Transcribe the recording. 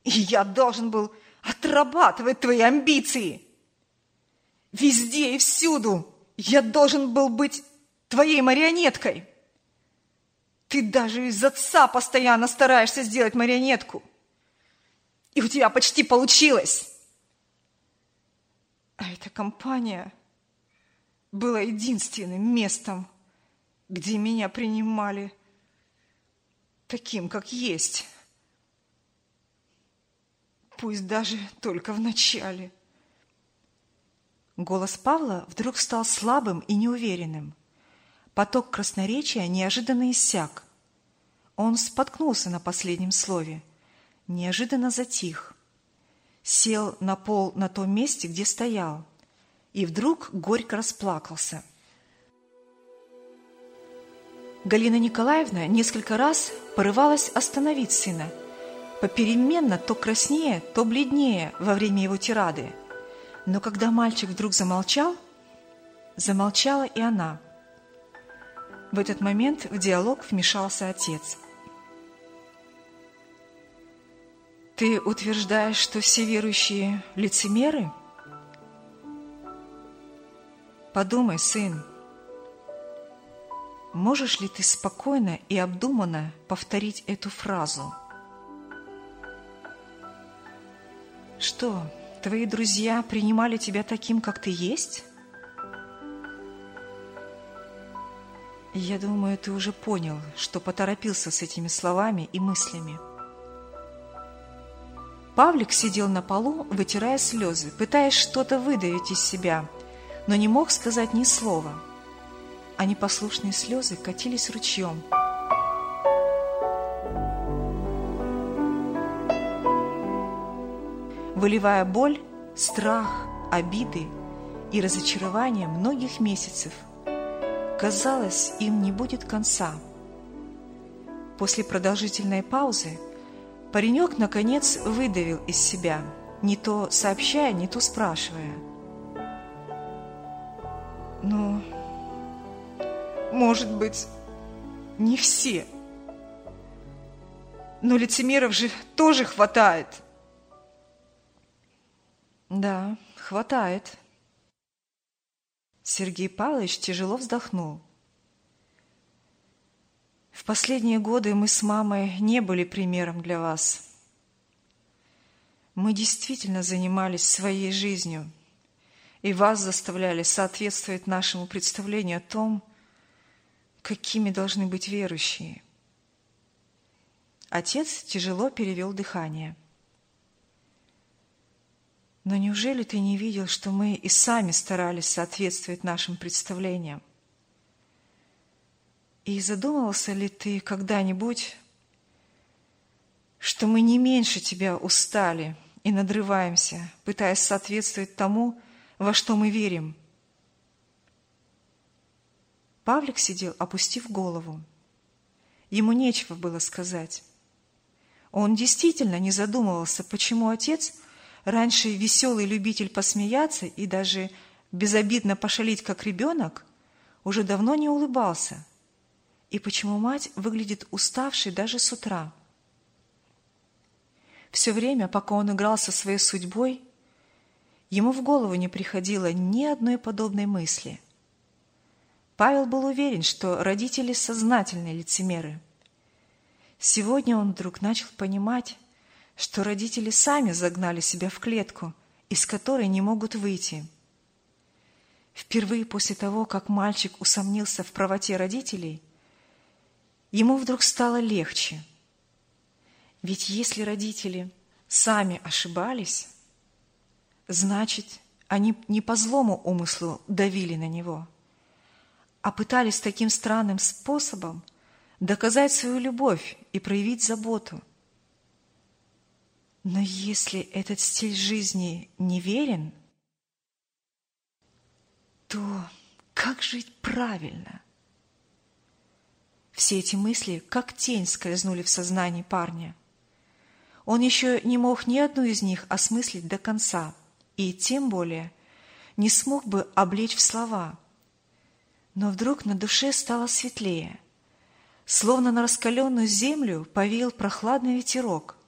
И я должен был отрабатывать твои амбиции. Везде и всюду я должен был быть твоей марионеткой. Ты даже из отца постоянно стараешься сделать марионетку. И у тебя почти получилось. А эта компания была единственным местом, где меня принимали таким, как есть. Пусть даже только в начале. Голос Павла вдруг стал слабым и неуверенным. Поток красноречия неожиданно иссяк. Он споткнулся на последнем слове, неожиданно затих, сел на пол на том месте, где стоял, и вдруг горько расплакался. Галина Николаевна несколько раз порывалась остановить сына, попеременно то краснее, то бледнее во время его тирады. Но когда мальчик вдруг замолчал, замолчала и она. В этот момент в диалог вмешался отец. «Ты утверждаешь, что все верующие лицемеры? Подумай, сын, можешь ли ты спокойно и обдуманно повторить эту фразу? Что, твои друзья принимали тебя таким, как ты есть? Я думаю, ты уже понял, что поторопился с этими словами и мыслями». Павлик сидел на полу, вытирая слезы, пытаясь что-то выдавить из себя, но не мог сказать ни слова. А непослушные слезы катились ручьем. Выливая боль, страх, обиды и разочарование многих месяцев. Казалось, им не будет конца. После продолжительной паузы паренек, наконец, выдавил из себя, не то сообщая, не то спрашивая. «Ну, может быть, не все. Но лицемеров же тоже хватает». «Да, хватает». Сергей Павлович тяжело вздохнул. В последние годы мы с мамой не были примером для вас. Мы действительно занимались своей жизнью и вас заставляли соответствовать нашему представлению о том, какими должны быть верующие. Отец тяжело перевел дыхание. Но неужели ты не видел, что мы и сами старались соответствовать нашим представлениям? И задумывался ли ты когда-нибудь, что мы не меньше тебя устали и надрываемся, пытаясь соответствовать тому, во что мы верим? Павлик сидел, опустив голову. Ему нечего было сказать. Он действительно не задумывался, почему отец, раньше веселый любитель посмеяться и даже безобидно пошалить, как ребенок, уже давно не улыбался. И почему мать выглядит уставшей даже с утра. Все время, пока он играл со своей судьбой, ему в голову не приходило ни одной подобной мысли. Павел был уверен, что родители сознательные лицемеры. Сегодня он вдруг начал понимать, что родители сами загнали себя в клетку, из которой не могут выйти. Впервые после того, как мальчик усомнился в правоте родителей, ему вдруг стало легче. Ведь если родители сами ошибались, значит, они не по злому умыслу давили на него, а пытались таким странным способом доказать свою любовь и проявить заботу. Но если этот стиль жизни неверен, то как жить правильно? Все эти мысли, как тень, скользнули в сознании парня. Он еще не мог ни одну из них осмыслить до конца, и тем более не смог бы облечь в слова. Но вдруг на душе стало светлее. Словно на раскаленную землю повеял прохладный ветерок,